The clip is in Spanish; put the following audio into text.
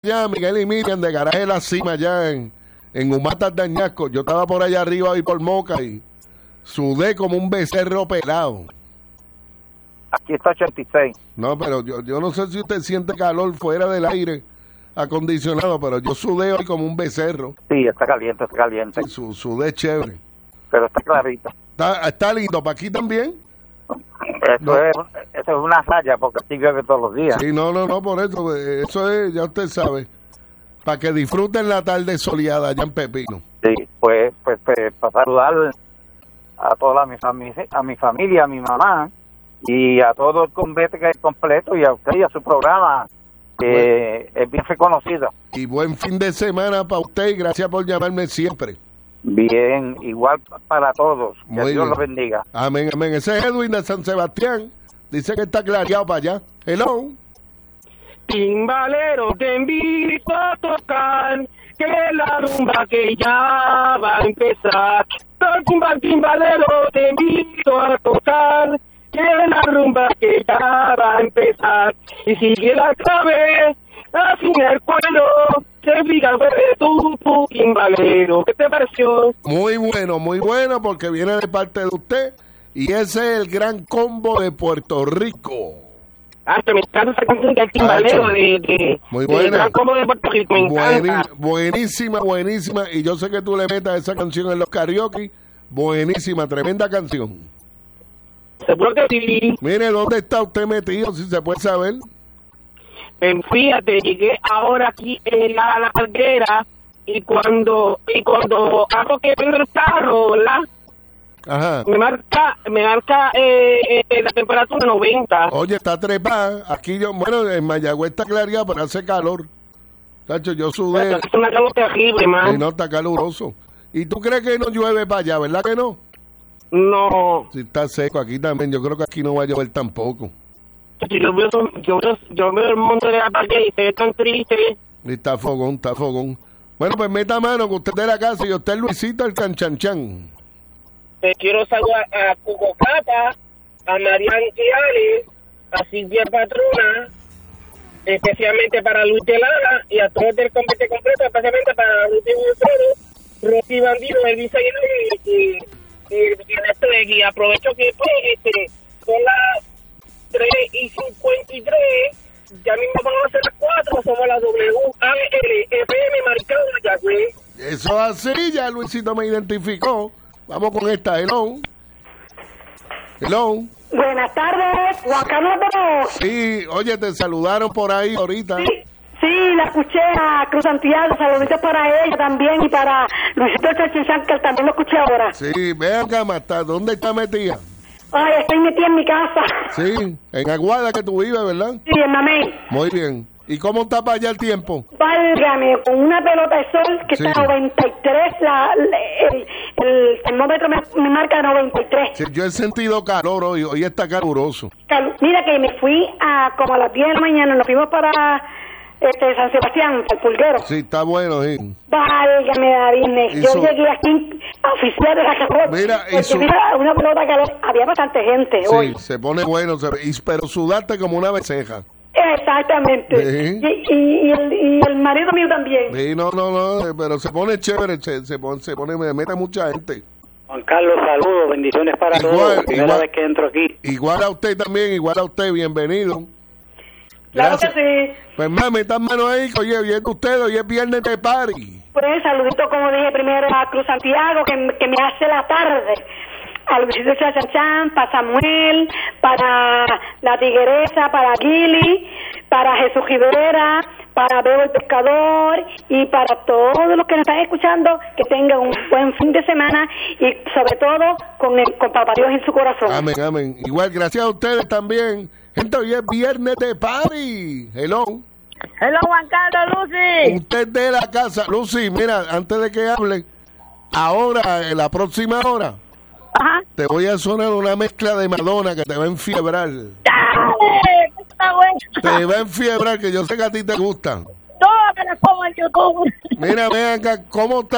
Sebastián, Miguel y Miriam de Garaje La Cima, allá en Humatas de Añasco. Yo estaba por allá arriba y por Moca y sudé como un becerro pelado. Aquí está 86. No, pero yo no sé si usted siente calor fuera del aire acondicionado, pero yo sudé hoy como un becerro. Sí, está caliente, está caliente. Sí, sudé chévere. Pero está clarito. Está lindo. ¿Para aquí también? Eso es una raya, porque así llueve todos los días. Sí, no, por eso. Eso es, ya usted sabe. Para que disfruten la tarde soleada allá en Pepino. Sí, pues para saludar a toda mi familia, a mi mamá, y a todo el convete que es completo, y a usted y a su programa, que es bien reconocido. Y buen fin de semana para usted y gracias por llamarme siempre. Bien, igual para todos. Que Muy Dios bien. los bendiga. Amén, amén. Ese es Edwin de San Sebastián. Dice que está clareado para allá. Hello. Timbalero, te invito a tocar, que la rumba que ya va a empezar. Timbalero, te invito a tocar, que la rumba que ya va a empezar. Y sigue la clave, así en el cuello, se fija tu timbalero. ¿Qué te pareció? Muy bueno porque viene de parte de usted. Y ese es el gran combo de Puerto Rico. Me encanta esa canción del timbalero muy de buena. Gran Combo de Puerto Rico, me encanta. Buenísima. Y yo sé que tú le metas esa canción en los karaoke. Buenísima, tremenda canción. Seguro que sí. Mire, ¿dónde está usted metido? Si se puede saber. Fíjate, llegué ahora aquí en la palguera y cuando hago que prendo el carro, ¿verdad? Ajá. Me marca la temperatura 90. Oye, está trepada. Aquí en Mayagüez está clareado, pero hace calor. Tacho, yo sudé. Es una calor terrible, man. Y no, está caluroso. ¿Y tú crees que no llueve para allá, verdad que no? No. Si está seco aquí también. Yo creo que aquí no va a llover tampoco. Yo veo el mundo de la palguera y se ve tan triste. Y está fogón. Bueno, pues meta mano que usted es de la casa y usted es Luisito el Canchanchan. Quiero saludar a Cuco Capa, a Marian Chiali, a Silvia Patrona, especialmente para Luis de Lara y a todos del convite completo, especialmente para Ruti Wilfredo, Rosy Bandido, Elvis Aguilar y Ernesto Egui. Aprovecho que son las 3:53, ya mismo vamos a hacer las 4, somos la WALFM Maricado Mayagüez. Eso así, ya Luisito me identificó. Vamos con esta, hello. Buenas tardes, Juan Carlos. Sí, oye, te saludaron por ahí ahorita. Sí, la escuché a Cruz Santiago, saluditos para ella también y para Luisito Chachizán, que también lo escuché ahora. Sí, ven acá, Marta, ¿dónde está metida? Ay, estoy metida en mi casa. Sí, en Aguada que tú vives, ¿verdad? Sí, en Mamey. Muy bien. ¿Y cómo está para allá el tiempo? Válgame, con una pelota de sol que Sí. está a 93, el termómetro me marca 93. Sí, yo he sentido calor hoy está caluroso. Mira que me fui como a las 10 de la mañana, nos fuimos para San Sebastián, el Pulguero. Sí, está bueno, sí. Válgame, David, yo llegué aquí a oficiar de la carrera. Mira, porque mira, una pelota que había bastante gente Sí, hoy. se pone bueno, pero sudaste como una becerra. Exactamente. Sí. Y el marido mío también. Sí, no, pero se pone chévere, se pone, me mete mucha gente. Juan Carlos, saludos, bendiciones para todos. Primera vez que entro aquí. Igual a usted también, bienvenido. Claro Gracias. que sí. Pues mami, están manos ahí, oye, bien usted, hoy es viernes de party. Pues saludito, como dije primero, a Cruz Santiago, que me hace la tarde. A Luisito Chachachán, para Samuel, para la Tigresa, para Gili, para Jesús Rivera, para Bebo el Pescador y para todos los que nos están escuchando, que tengan un buen fin de semana y sobre todo con Papá Dios en su corazón. Amén. Igual, gracias a ustedes también. Gente, hoy es viernes de party. Hello, Juan Carlos, Lucy. Usted de la casa. Lucy, mira, antes de que hable, ahora, en la próxima hora, Ajá. te voy a sonar una mezcla de Madonna que te va a enfiebrar. ¡Dale! Está bueno. Te va a enfiebrar, que yo sé que a ti te gustan. Todo me lo pongo en YouTube. Mira, ven acá, ¿cómo está